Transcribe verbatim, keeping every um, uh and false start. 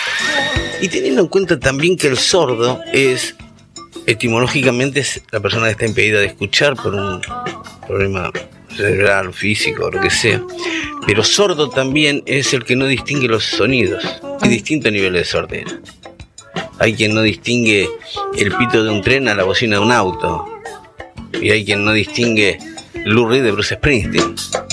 Y teniendo en cuenta también que el sordo es, etimológicamente, es la persona que está impedida de escuchar por un problema cerebral, físico, o lo que sea. Pero sordo también es el que no distingue los sonidos. Hay distintos niveles de sordera. Hay quien no distingue el pito de un tren a la bocina de un auto. Y hay quien no distingue Lou Reed de Bruce Springsteen.